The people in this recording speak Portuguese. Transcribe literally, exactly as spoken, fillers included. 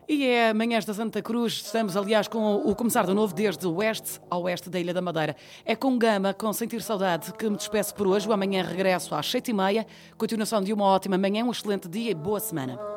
E é Manhãs da Santa Cruz, estamos aliás com o Começar de Novo desde o oeste ao oeste da Ilha da Madeira. É com Gama, com Sentir Saudade, que me despeço por hoje. O amanhã regresso às sete e meia. Continuação de uma ótima manhã, um excelente dia e boa semana.